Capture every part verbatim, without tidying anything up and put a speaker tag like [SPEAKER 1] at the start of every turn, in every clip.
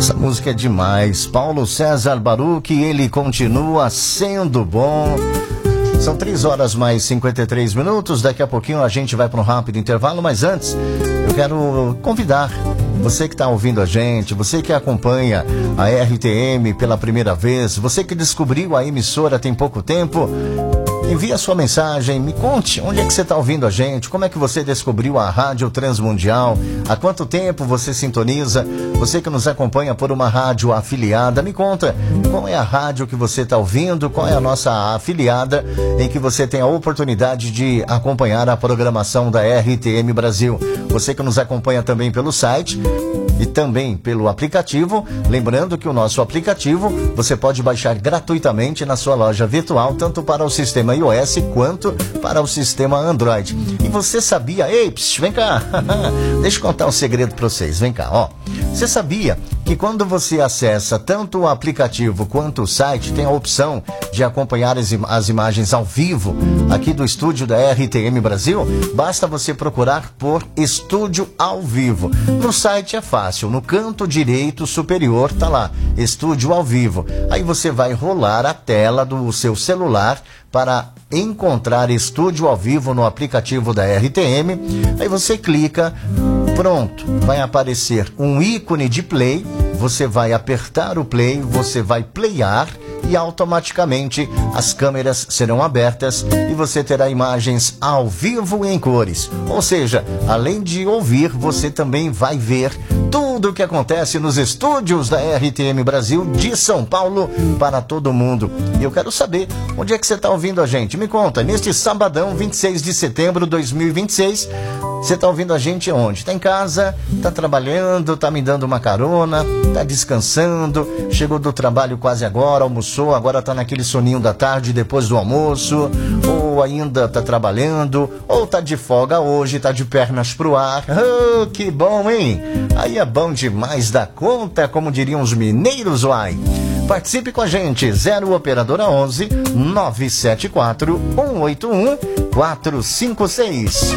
[SPEAKER 1] Essa música é demais. Paulo César Baruch, ele continua sendo bom. São três horas mais cinquenta e três minutos. Daqui a pouquinho a gente vai para um rápido intervalo, mas antes eu quero convidar você que está ouvindo a gente, você que acompanha a R T M pela primeira vez, você que descobriu a emissora tem pouco tempo, envie a sua mensagem, me conte onde é que você está ouvindo a gente, como é que você descobriu a Rádio Transmundial, há quanto tempo você sintoniza, você que nos acompanha por uma rádio afiliada, me conta qual é a rádio que você está ouvindo, qual é a nossa afiliada em que você tem a oportunidade de acompanhar a programação da R T M Brasil. Você que nos acompanha também pelo site e também pelo aplicativo, lembrando que o nosso aplicativo você pode baixar gratuitamente na sua loja virtual, tanto para o sistema iOS quanto para o sistema Android. E você sabia, ei, psh, vem cá, deixa eu contar um segredo para vocês, vem cá, ó. Você sabia que quando você acessa tanto o aplicativo quanto o site, tem a opção de acompanhar as, im- as imagens ao vivo aqui do estúdio da R T M Brasil? Basta você procurar por Estúdio ao Vivo. No site é fácil, no canto direito superior tá lá, Estúdio ao Vivo. Aí você vai rolar a tela do seu celular para encontrar Estúdio ao Vivo no aplicativo da R T M. Aí você clica, pronto, vai aparecer um ícone de play, você vai apertar o play, você vai playar e automaticamente as câmeras serão abertas e você terá imagens ao vivo em cores. Ou seja, além de ouvir, você também vai ver tudo o que acontece nos estúdios da R T M Brasil de São Paulo para todo mundo. E eu quero saber onde é que você está ouvindo a gente. Me conta, neste sabadão, vinte e seis de setembro de dois mil e vinte e seis, você está ouvindo a gente onde? Está em casa, está trabalhando, está me dando uma carona, está descansando, chegou do trabalho quase agora, almoçou, agora está naquele soninho da tarde depois do almoço, ou ainda está trabalhando, ou está de folga hoje, está de pernas pro ar. Oh, que bom, hein? Aí é bom demais da conta, como diriam os mineiros, uai. Participe com a gente, zero operadora onze, nove sete quatro, um oito um, quatro cinco seis.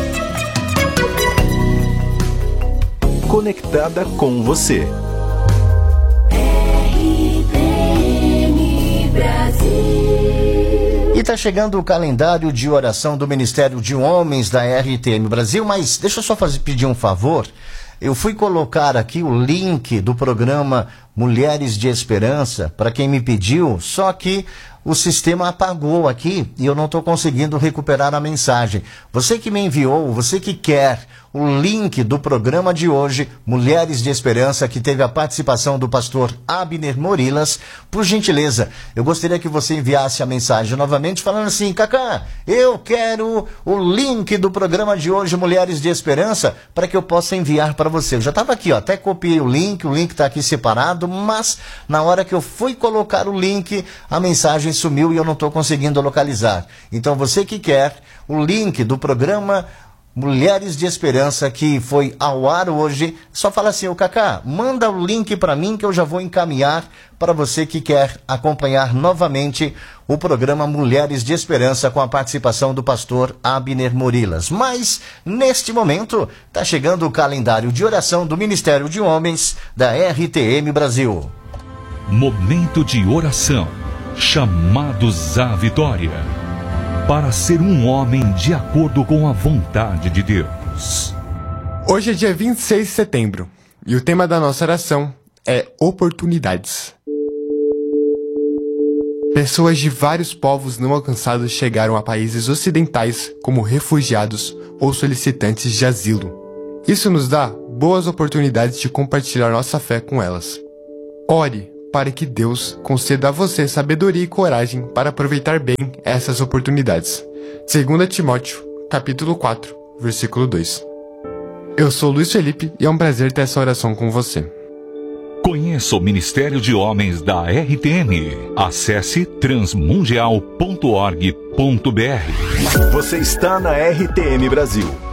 [SPEAKER 2] Conectada com você.
[SPEAKER 3] R T M Brasil.
[SPEAKER 1] E tá chegando o calendário de oração do Ministério de Homens da R T M Brasil, mas deixa eu só fazer, pedir um favor. Eu fui colocar aqui o link do programa Mulheres de Esperança para quem me pediu, só que o sistema apagou aqui e eu não estou conseguindo recuperar a mensagem. Você que me enviou, você que quer o link do programa de hoje, Mulheres de Esperança, que teve a participação do pastor Abner Morilas, por gentileza, eu gostaria que você enviasse a mensagem novamente falando assim: Cacá, eu quero o link do programa de hoje, Mulheres de Esperança, para que eu possa enviar para você. Eu já estava aqui, ó, até copiei o link, o link está aqui separado, mas na hora que eu fui colocar o link, a mensagem sumiu e eu não estou conseguindo localizar. Então você que quer o link do programa Mulheres de Esperança, que foi ao ar hoje, só fala assim: ô Cacá, manda o link para mim que eu já vou encaminhar para você que quer acompanhar novamente o programa Mulheres de Esperança com a participação do pastor Abner Morilas. Mas, neste momento, está chegando o calendário de oração do Ministério de Homens da R T M Brasil.
[SPEAKER 4] Momento de oração. Chamados à vitória. Para ser um homem de acordo com a vontade de Deus.
[SPEAKER 5] Hoje é dia vinte e seis de setembro e o tema da nossa oração é oportunidades. Pessoas de vários povos não alcançados chegaram a países ocidentais como refugiados ou solicitantes de asilo. Isso nos dá boas oportunidades de compartilhar nossa fé com elas. Ore para que Deus conceda a você sabedoria e coragem para aproveitar bem essas oportunidades. Segunda Timóteo, capítulo quatro, versículo dois. Eu sou Luiz Felipe e é um prazer ter essa oração com você.
[SPEAKER 4] Conheça o Ministério de Homens da R T M. Acesse transmundial ponto org ponto br.
[SPEAKER 2] Você está na R T M Brasil,